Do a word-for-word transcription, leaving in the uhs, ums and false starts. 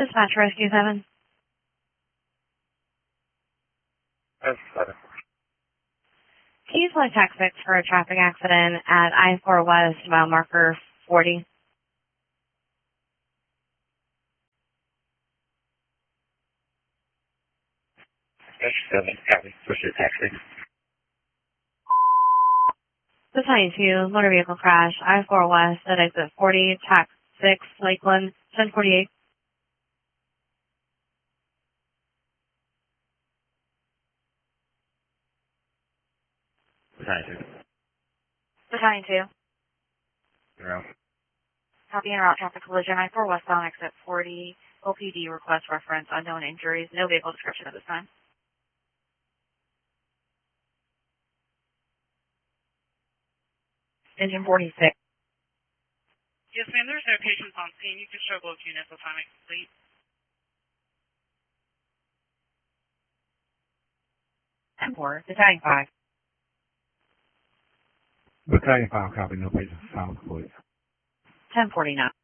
Dispatch Rescue seven. That's seven. Can you select tax six for a traffic accident at I four West, mile marker forty? That's seven. Copy. Push it, taxi. The ninety-two, motor vehicle crash, I four West at exit forty, tax six, Lakeland, ten forty-eight. ninety-two. The ninety-two. Zero. Copy and route traffic collision, I four westbound, exit forty, O P D request reference, unknown injuries, no vehicle description at this time. Engine forty-six. Yes, ma'am, there's no patients on scene. You can show both units assignment complete. ten four, Battalion five. Battalion five, copy, no patients, sound complete. ten forty-nine.